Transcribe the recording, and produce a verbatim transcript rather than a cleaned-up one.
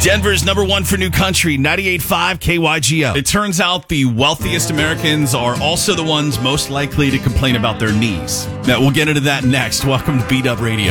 Denver's number one for new country, ninety-eight point five K Y G O. It turns out the wealthiest Americans are also the ones most likely to complain about their knees. Now, we'll get into that next. Welcome to B-Dub Radio.